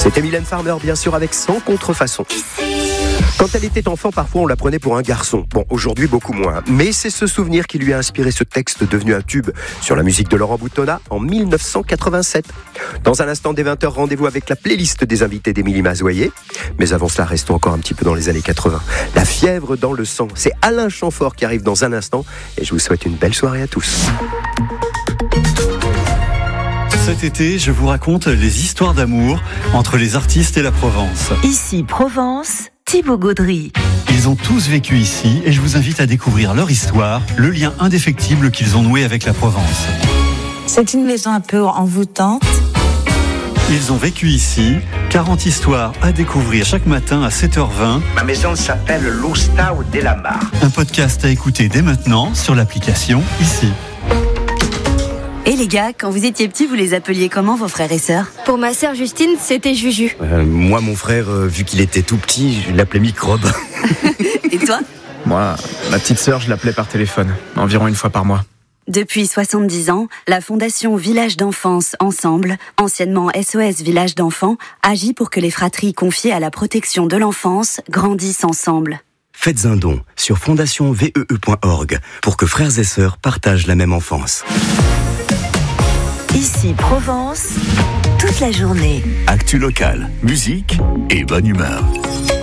C'était Mylène Farmer, bien sûr, avec Sans contrefaçon. Quand elle était enfant, parfois on la prenait pour un garçon. Bon, aujourd'hui beaucoup moins. Mais c'est ce souvenir qui lui a inspiré ce texte devenu un tube sur la musique de Laurent Boutonnat en 1987. Dans un instant, dès 20h, rendez-vous avec la playlist des invités d'Émilie Mazoyer. Mais avant cela, restons encore un petit peu dans les années 80. La fièvre dans le sang. C'est Alain Chamfort qui arrive dans un instant. Et je vous souhaite une belle soirée à tous. Cet été, je vous raconte les histoires d'amour entre les artistes et la Provence. Ici Provence, Thibaut Gaudry. Ils ont tous vécu ici et je vous invite à découvrir leur histoire, le lien indéfectible qu'ils ont noué avec la Provence. C'est une maison un peu envoûtante. Ils ont vécu ici, 40 histoires à découvrir chaque matin à 7h20. Ma maison s'appelle l'Ostao de la Mar. Un podcast à écouter dès maintenant sur l'application Ici. Et les gars, quand vous étiez petits, vous les appeliez comment vos frères et sœurs ? Pour ma sœur Justine, c'était Juju. Moi, mon frère, vu qu'il était tout petit, je l'appelais Microbe. Et toi ? Moi, ma petite sœur, je l'appelais par téléphone, environ une fois par mois. Depuis 70 ans, la Fondation Village d'Enfance Ensemble, anciennement SOS Village d'Enfants, agit pour que les fratries confiées à la protection de l'enfance grandissent ensemble. Faites un don sur fondationsvee.org pour que frères et sœurs partagent la même enfance. Ici Provence, toute la journée. Actu locale, musique et bonne humeur.